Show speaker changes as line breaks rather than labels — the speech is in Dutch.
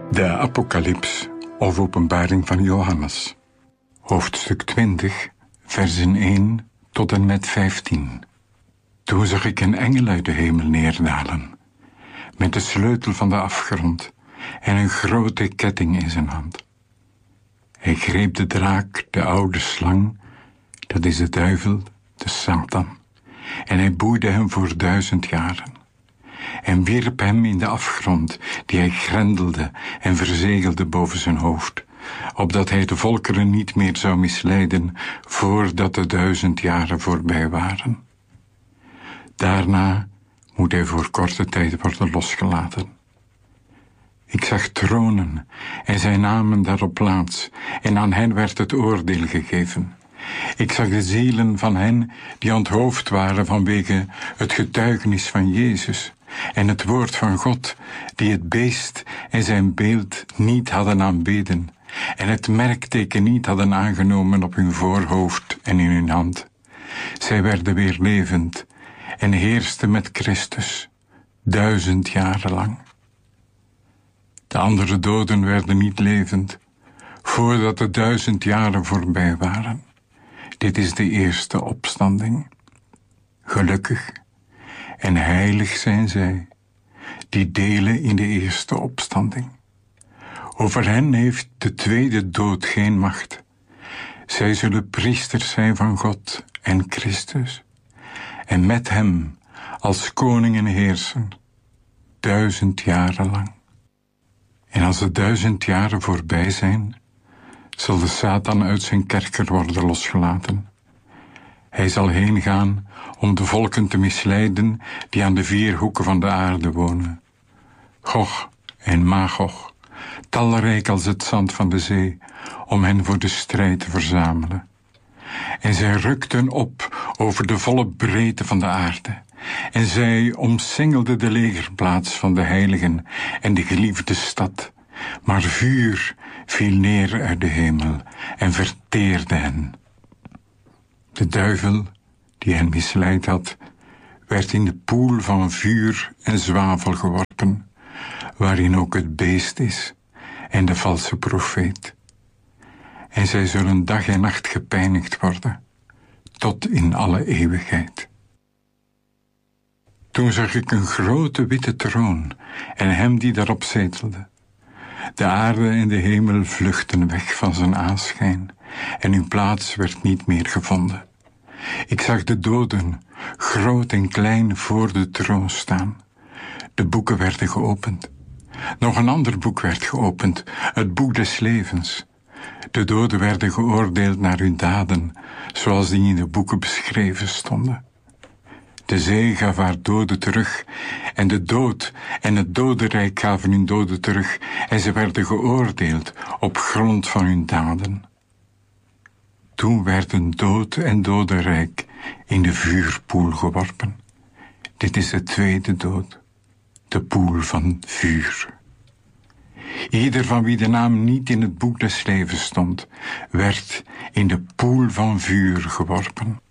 De Apocalyps of Openbaring van Johannes. Hoofdstuk 20, versen 1 tot en met 15. Toen zag ik een engel uit de hemel neerdalen, met de sleutel van de afgrond en een grote ketting in zijn hand. Hij greep de draak, de oude slang, dat is de duivel, de Satan, en hij boeide hem voor 1000 jaren. En wierp hem in de afgrond, die hij grendelde en verzegelde boven zijn hoofd, opdat hij de volkeren niet meer zou misleiden, voordat de 1000 jaren voorbij waren. Daarna moet hij voor korte tijd worden losgelaten. Ik zag tronen en zij namen daarop plaats, en aan hen werd het oordeel gegeven. Ik zag de zielen van hen die onthoofd waren vanwege het getuigenis van Jezus en het woord van God, die het beest en zijn beeld niet hadden aanbeden en het merkteken niet hadden aangenomen op hun voorhoofd en in hun hand. Zij werden weer levend en heersten met Christus 1000 jaren lang. De andere doden werden niet levend, voordat de 1000 jaren voorbij waren. Dit is de eerste opstanding. Gelukkig en heilig zijn zij, die delen in de eerste opstanding. Over hen heeft de tweede dood geen macht. Zij zullen priesters zijn van God en Christus, en met hem als koningen heersen 1000 jaren lang. En als de 1000 jaren voorbij zijn, zal de Satan uit zijn kerker worden losgelaten. Hij zal heen gaan om de volken te misleiden die aan de 4 hoeken van de aarde wonen. Gog en Magog, talrijk als het zand van de zee, om hen voor de strijd te verzamelen. En zij rukten op over de volle breedte van de aarde. En zij omsingelden de legerplaats van de heiligen en de geliefde stad. Maar vuur viel neer uit de hemel en verteerde hen. De duivel, die hen misleid had, werd in de poel van vuur en zwavel geworpen, waarin ook het beest is en de valse profeet. En zij zullen dag en nacht gepijnigd worden, tot in alle eeuwigheid. Toen zag ik een grote witte troon en hem die daarop zetelde. De aarde en de hemel vluchtten weg van zijn aanschijn, en hun plaats werd niet meer gevonden. Ik zag de doden, groot en klein, voor de troon staan. De boeken werden geopend. Nog een ander boek werd geopend, het boek des levens. De doden werden geoordeeld naar hun daden, zoals die in de boeken beschreven stonden. De zee gaf haar doden terug, en de dood en het dodenrijk gaven hun doden terug, en ze werden geoordeeld op grond van hun daden. Toen werden dood en dodenrijk in de vuurpoel geworpen. Dit is de tweede dood, de poel van vuur. Ieder van wie de naam niet in het boek des levens stond, werd in de poel van vuur geworpen.